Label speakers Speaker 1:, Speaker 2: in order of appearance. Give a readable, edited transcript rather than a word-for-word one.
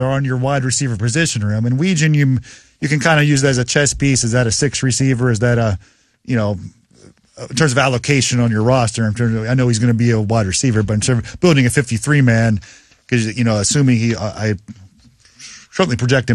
Speaker 1: on your wide receiver position room. And Weegan, you can kind of use that as a chess piece. Is that a 6 receiver? Is that a, in terms of allocation on your roster, I know he's going to be a wide receiver, but in terms of building a 53-man, because, assuming I certainly project him